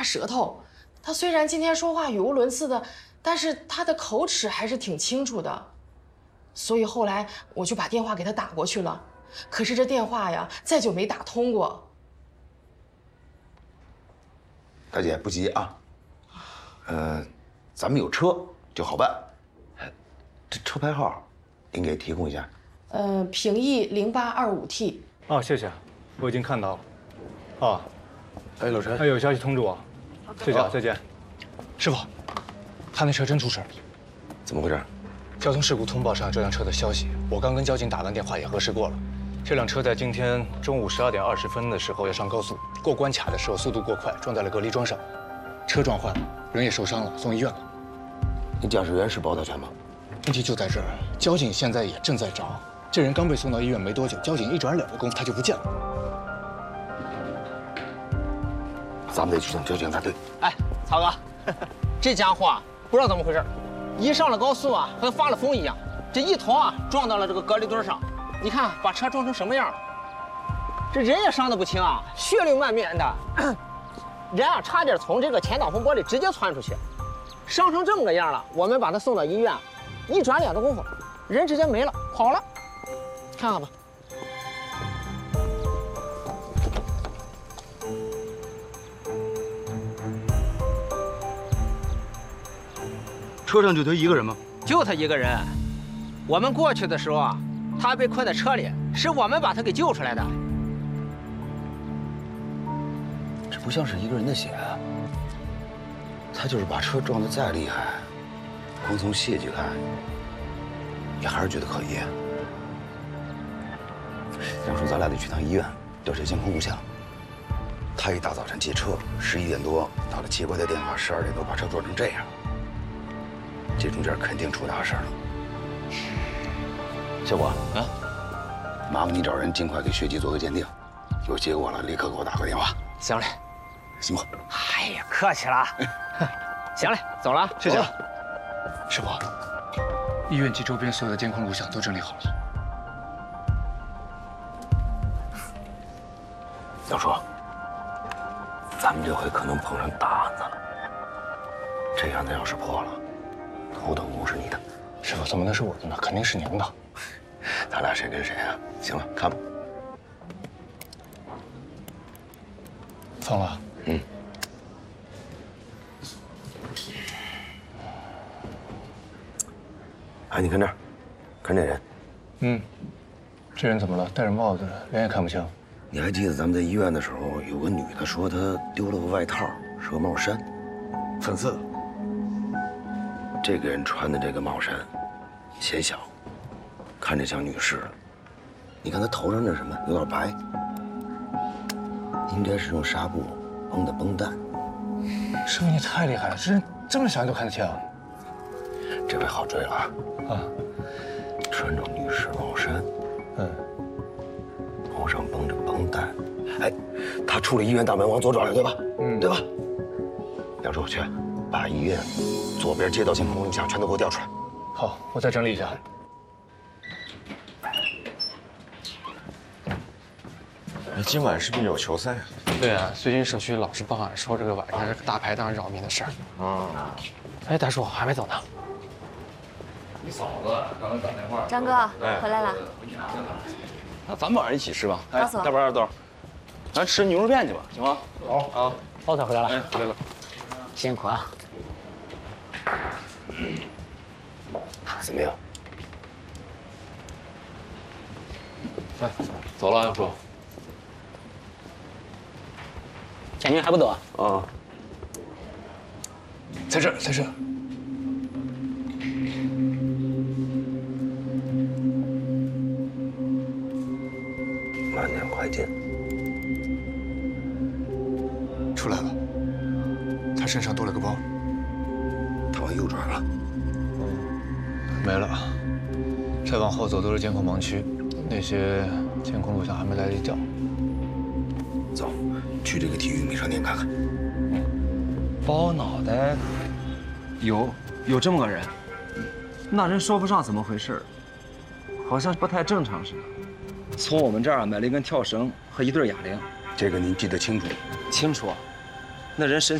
舌头。他虽然今天说话语无伦次的，但是他的口齿还是挺清楚的。所以后来我就把电话给他打过去了，可是这电话呀，再就没打通过。 大姐不急啊，咱们有车就好办。这车牌号，您给提供一下。 平易0825T。 哦，谢谢，我已经看到了。哦， 哎，老陈， 有消息通知我。谢谢啊，再见。师傅，他那车真出事了。 怎么回事？ 交通事故通报上这辆车的消息，我刚跟交警打完电话也核实过了。这辆车在今天中午12点20分的时候要上高速，过关卡的时候速度过快，撞在了隔离桩上，车撞坏了，人也受伤了，送医院了。 你驾驶员是包大全吗？ 问题就在这儿，交警现在也正在找。这人刚被送到医院没多久，交警一转脸的功夫他就不见了。 咱们得去等交警才对。 哎，曹哥，这家伙不知道怎么回事，一上了高速啊，和发了疯一样，这一头啊撞到了这个隔离墩上。你看把车撞成什么样了？这人也伤得不轻啊，血流满面的，人啊差点从这个前挡风玻璃直接窜出去，伤成这么个样了。我们把他送到医院，一转脸的功夫，人直接没了，跑了。看看吧。 车上就他一个人吗？ 就他一个人。我们过去的时候啊，他被困在车里，是我们把他给救出来的。 这不像是一个人的血啊。他就是把车撞得再厉害，光从血迹看，也还是觉得可疑。要说咱俩得去趟医院调查监控录像。他一大早晨借车，11点多打了奇怪的电话，12点多把车撞成这样，这中间肯定出大事了。小果啊，麻烦你找人尽快给血迹做个鉴定，有结果了立刻给我打个电话。 行嘞， 行吧？ 哎呀，客气了。行嘞，走了， 谢谢。师傅，医院及周边所有的监控录像都整理好了。 要说，咱们这回可能碰上大案子了。这案子要是破了，头等功是你的。 师傅，怎么能是我的呢？肯定是您的。 咱俩谁跟谁啊？行了，看吧。 放了。 嗯。哎，你看这儿，看这人。 嗯，这人怎么了？戴着帽子，脸也看不清。 你还记得咱们在医院的时候，有个女的说她丢了个外套，是个帽衫，粉色的。这个人穿的这个帽衫，显小，看着像女士的。你看她头上那什么，有点白，应该是用纱布绷的绷带。 师傅，你太厉害了，这么小你都看得清。 这回好追了啊！ 啊， 穿着女士帽衫，头上绷着绷带。哎，他出了医院大门往左转了，对吧？对吧？梁柱，去把医院左边街道监控录像全都给我调出来。 好，我再整理一下。 今晚是不是有球赛啊？ 对啊，最近社区老是报案说这个晚上是个大排档扰民的事儿。哎，大叔还没走呢。 你嫂子刚才打电话。 张哥，回来了。 那咱们晚上一起吃吧。 告诉我。 要不然豆，咱吃牛肉片去吧，行吗？ 好啊， 包子回来了。 哎，回来了。 辛苦啊。 怎么样？ 来，走了，杨叔。 钱军还不走啊？ 啊， 在这儿，在这儿。 慢点快进。 出来了，他身上多了个包。 他往右转了。 没了，再往后走都是监控盲区，那些监控录像还没来得及调。 走，去这个体育美商店看看。 包脑袋，有这么个人，那人说不上怎么回事，好像不太正常似的。从我们这儿买了一根跳绳和一对哑铃。 这个您记得清楚？ 清楚，那人身